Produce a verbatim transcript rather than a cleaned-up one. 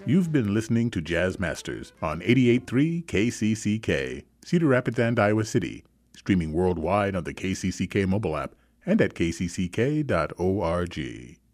You've been listening to Jazz Masters on eighty-eight point three K C C K, Cedar Rapids and Iowa City, streaming worldwide on the K C C K mobile app and at k c c k dot org.